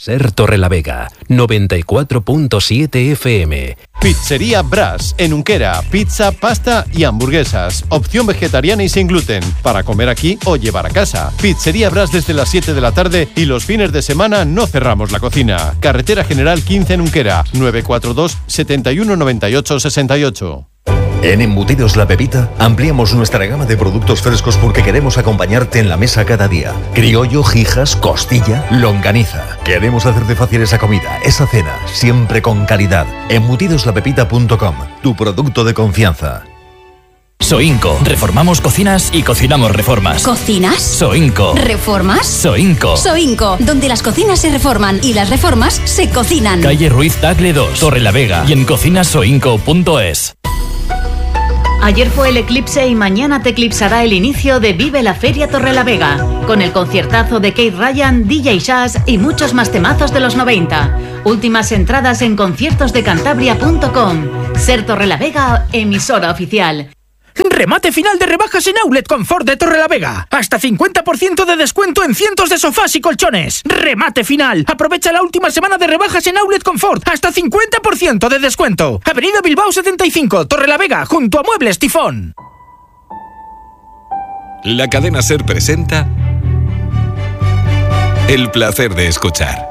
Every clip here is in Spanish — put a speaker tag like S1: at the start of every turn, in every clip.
S1: Ser Torrelavega, 94.7 FM.
S2: Pizzería Brás, en Unquera. Pizza, pasta y hamburguesas. Opción vegetariana y sin gluten. Para comer aquí o llevar a casa. Pizzería Brás desde las 7 de la tarde y los fines de semana no cerramos la cocina. Carretera General 15 en Unquera. 942 71 98 68.
S3: En Embutidos La Pepita ampliamos nuestra gama de productos frescos porque queremos acompañarte en la mesa cada día. Criollo, jijas, costilla, longaniza. Queremos hacerte fácil esa comida, esa cena, siempre con calidad. Embutidoslapepita.com, tu producto de confianza.
S4: Soinco. Reformamos cocinas y cocinamos reformas.
S5: ¿Cocinas?
S4: Soinco.
S5: ¿Reformas?
S4: Soinco.
S5: Soinco, donde las cocinas se reforman y las reformas se cocinan.
S4: Calle Ruiz Tagle 2, Torrelavega y en cocinasoinco.es.
S6: Ayer fue el eclipse y mañana te eclipsará el inicio de Vive la Feria Torrelavega, con el conciertazo de Kate Ryan, DJ Shaz y muchos más temazos de los 90. Últimas entradas en conciertosdecantabria.com. Ser Torrelavega, emisora oficial.
S7: Remate final de rebajas en Outlet Confort de Torrelavega. Hasta 50% de descuento en cientos de sofás y colchones. Remate final. Aprovecha la última semana de rebajas en Outlet Confort. Hasta 50% de descuento. Avenida Bilbao 75, Torrelavega, junto a Muebles Tifón.
S8: La cadena SER presenta El placer de escuchar.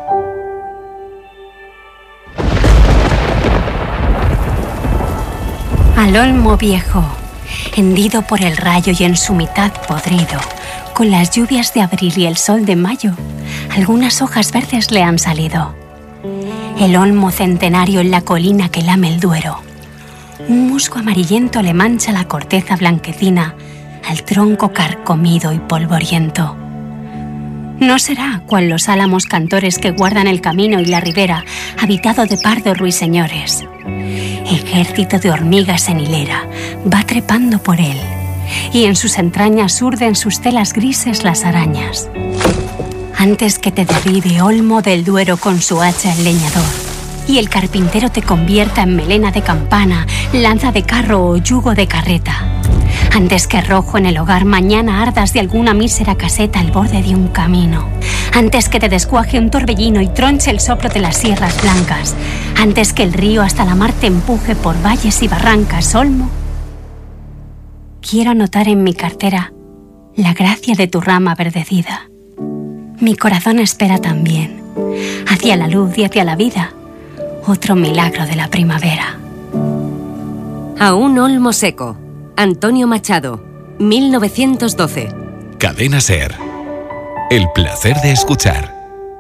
S9: Al olmo viejo, hendido por el rayo y en su mitad podrido, con las lluvias de abril y el sol de mayo, algunas hojas verdes le han salido. El olmo centenario en la colina que lame el Duero. Un musgo amarillento le mancha la corteza blanquecina al tronco carcomido y polvoriento. No será cual los álamos cantores que guardan el camino y la ribera, habitado de pardos ruiseñores. Ejército de hormigas en hilera va trepando por él, y en sus entrañas urden sus telas grises las arañas. Antes que te derribe olmo del Duero con su hacha el leñador, y el carpintero te convierta en melena de campana, lanza de carro o yugo de carreta. Antes que rojo en el hogar mañana ardas de alguna mísera caseta al borde de un camino. Antes que te descuaje un torbellino y tronche el soplo de las sierras blancas. Antes que el río hasta la mar te empuje por valles y barrancas, olmo. Quiero anotar en mi cartera la gracia de tu rama verdecida. Mi corazón espera también, hacia la luz y hacia la vida, otro milagro de la primavera.
S10: A un olmo seco. Antonio Machado, 1912.
S8: Cadena SER. El placer de escuchar.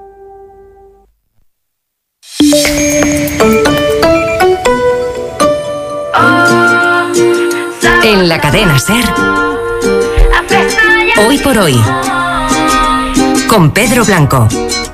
S10: En la cadena SER. Hoy por hoy. Con Pedro Blanco.